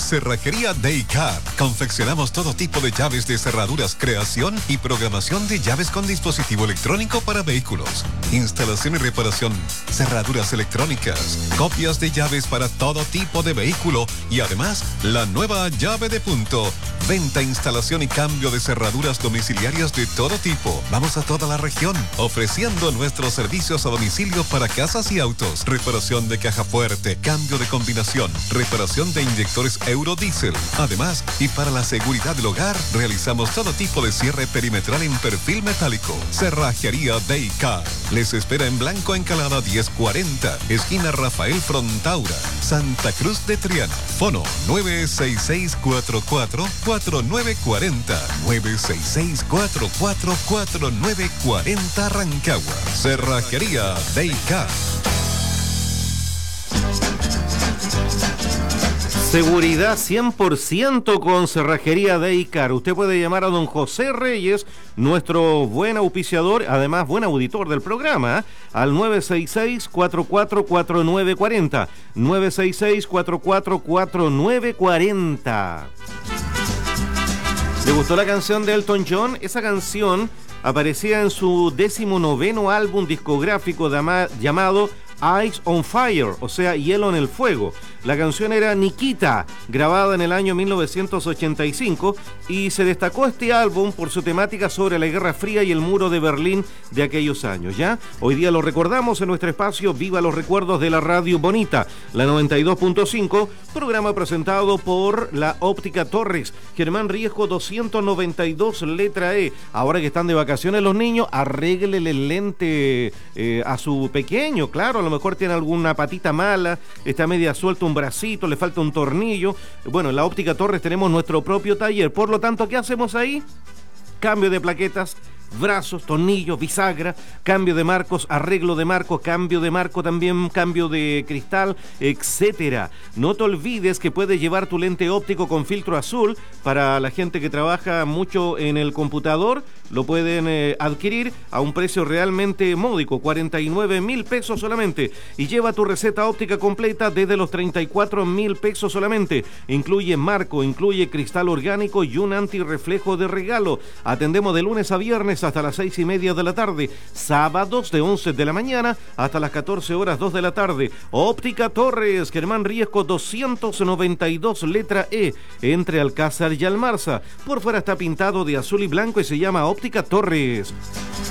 Cerrajería Daycar. Confeccionamos todo tipo de llaves de cerraduras, creación y programación de llaves con dispositivo electrónico para vehículos. Instalación y reparación, cerraduras electrónicas, copias de llaves para todo tipo de vehículo y además la nueva llave de punto. Venta, instalación y cambio de cerraduras domiciliarias de todo tipo. Vamos a toda la región ofreciendo nuestros servicios a domicilio para casas y autos. Reparación de caja fuerte, cambio de combinación, reparación de inyectores Eurodiesel. Además, y para la seguridad del hogar, realizamos todo tipo de cierre perimetral en perfil metálico. Cerrajería Daycar. Les espera en Blanco Encalada 1040, esquina Rafael Frontaura, Santa Cruz de Triana. Fono 966444940. 966444940 Rancagua. Cerrajería Daycar. Seguridad 100% con Cerrajería Daycar. Usted puede llamar a don José Reyes, nuestro buen auspiciador, además buen auditor del programa, al 966-444940. 966-444940. ¿Le gustó la canción de Elton John? Esa canción aparecía en su 19º álbum discográfico llamado Eyes on Fire, o sea, Hielo en el Fuego. La canción era Nikita, grabada en el año 1985, y se destacó este álbum por su temática sobre la Guerra Fría y el muro de Berlín de aquellos años, ¿ya? Hoy día lo recordamos en nuestro espacio Viva los Recuerdos de la Radio Bonita, la 92.5, programa presentado por la Óptica Torres, Germán Riesgo 292, letra E. Ahora que están de vacaciones los niños, arréglele el lente a su pequeño, claro, a lo mejor tiene alguna patita mala, está media suelta un bracito, le falta un tornillo. Bueno, en la Óptica Torres tenemos nuestro propio taller, por lo tanto, ¿qué hacemos ahí? Cambio de plaquetas, brazos, tornillos, bisagra, cambio de marcos, arreglo de marcos, cambio de marco también, cambio de cristal, etcétera. No te olvides que puedes llevar tu lente óptico con filtro azul. Para la gente que trabaja mucho en el computador, lo pueden adquirir a un precio realmente módico, 49,000 pesos solamente, y lleva tu receta óptica completa desde los 34,000 pesos solamente. Incluye marco, incluye cristal orgánico y un antirreflejo de regalo. Atendemos de lunes a viernes hasta las 6:30 de la tarde, sábados de 11 de la mañana hasta las 14 horas 2 de la tarde. Óptica Torres, Germán Riesco 292, letra E, entre Alcázar y Almarza. Por fuera está pintado de azul y blanco y se llama Óptica Torres.